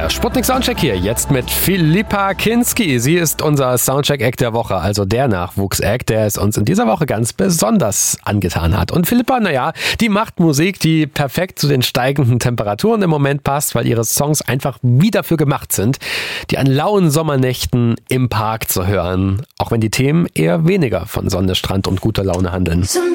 Der Sputnik Soundcheck hier, jetzt mit Philippa Kinski. Sie ist unser Soundcheck-Act der Woche, also der Nachwuchs-Act, der es uns in dieser Woche ganz besonders angetan hat. Und Philippa, die macht Musik, die perfekt zu den steigenden Temperaturen im Moment passt, weil ihre Songs einfach wie dafür gemacht sind, die an lauen Sommernächten im Park zu hören. Auch wenn die Themen eher weniger von Sonne, Strand und guter Laune handeln. Zum